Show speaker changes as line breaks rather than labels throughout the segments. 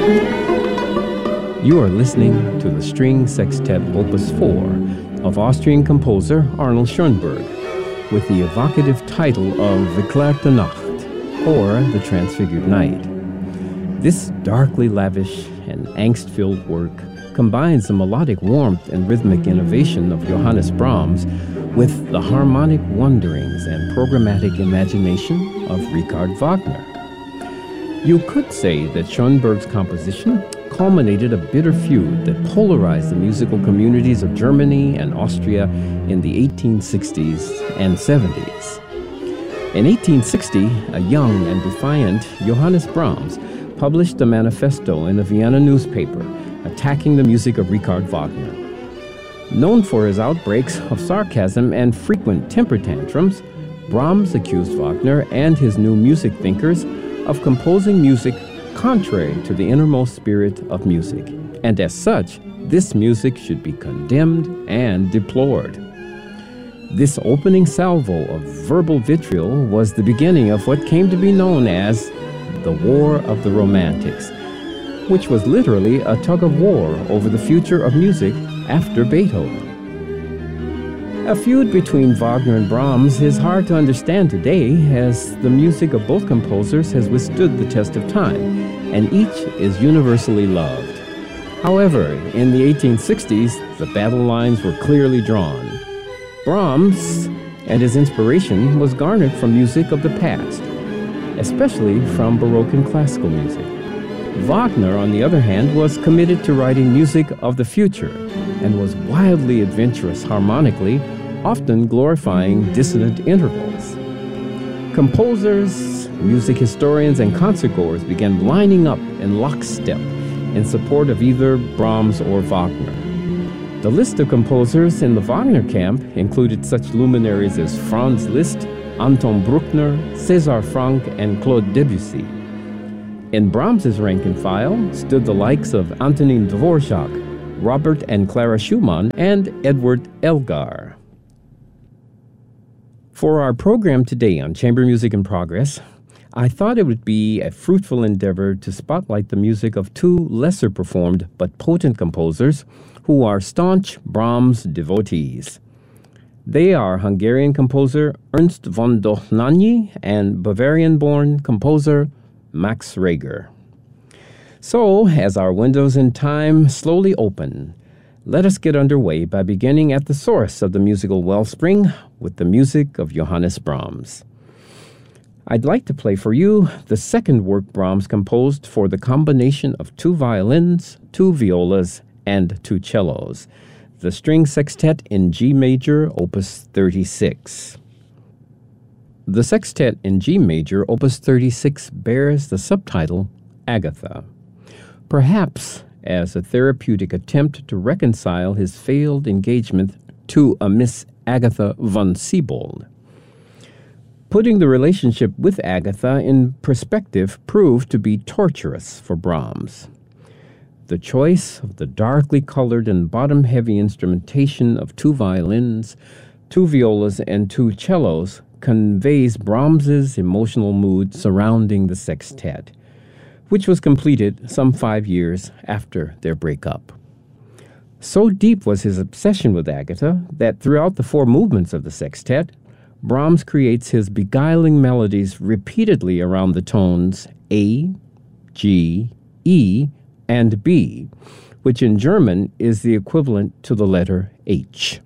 You are listening to the String Sextet Opus 4 of Austrian composer Arnold Schoenberg, with the evocative title of Verklärte Nacht, or The Transfigured Night. This darkly lavish and angst-filled work combines the melodic warmth and rhythmic innovation of Johannes Brahms with the harmonic wonderings and programmatic imagination of Richard Wagner. You could say that Schoenberg's composition culminated a bitter feud that polarized the musical communities of Germany and Austria in the 1860s and 70s. In 1860, a young and defiant Johannes Brahms published a manifesto in a Vienna newspaper attacking the music of Richard Wagner. Known for his outbreaks of sarcasm and frequent temper tantrums, Brahms accused Wagner and his new music thinkers of composing music contrary to the innermost spirit of music, and as such, this music should be condemned and deplored. This opening salvo of verbal vitriol was the beginning of what came to be known as the War of the Romantics, which was literally a tug-of-war over the future of music after Beethoven. A feud between Wagner and Brahms is hard to understand today, as the music of both composers has withstood the test of time, and each is universally loved. However, in the 1860s, the battle lines were clearly drawn. Brahms and his inspiration was garnered from music of the past, especially from Baroque and classical music. Wagner, on the other hand, was committed to writing music of the future and was wildly adventurous harmonically, often glorifying dissonant intervals. Composers, music historians, and concertgoers began lining up in lockstep in support of either Brahms or Wagner. The list of composers in the Wagner camp included such luminaries as Franz Liszt, Anton Bruckner, César Franck, and Claude Debussy. In Brahms's rank and file stood the likes of Antonin Dvorak, Robert and Clara Schumann, and Edward Elgar. For our program today on Chamber Music in Progress, I thought it would be a fruitful endeavor to spotlight the music of two lesser performed but potent composers who are staunch Brahms devotees. They are Hungarian composer Ernst von Dohnányi and Bavarian-born composer Max Reger. So, as our windows in time slowly open, let us get underway by beginning at the source of the musical wellspring with the music of Johannes Brahms. I'd like to play for you the second work Brahms composed for the combination of two violins, two violas, and two cellos, the String Sextet in G major, Opus 36. The Sextet in G major, Opus 36, bears the subtitle Agatha, perhaps as a therapeutic attempt to reconcile his failed engagement to a Miss Agatha von Siebold. Putting the relationship with Agatha in perspective proved to be torturous for Brahms. The choice of the darkly colored and bottom-heavy instrumentation of two violins, two violas, and two cellos conveys Brahms's emotional mood surrounding the sextet, which was completed some 5 years after their breakup. So deep was his obsession with Agatha that throughout the four movements of the sextet, Brahms creates his beguiling melodies repeatedly around the tones A, G, E, and B, which in German is the equivalent to the letter H.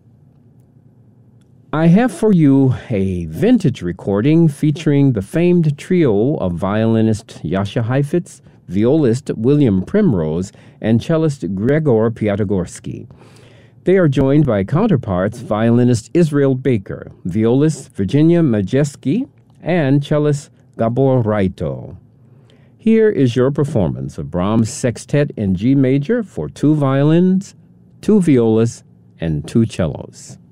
I have for you a vintage recording featuring the famed trio of violinist Jascha Heifetz, violist William Primrose, and cellist Gregor Piatigorsky. They are joined by counterparts violinist Israel Baker, violist Virginia Majeski, and cellist Gabor Raito. Here is your performance of Brahms' Sextet in G major for two violins, two violas, and two cellos.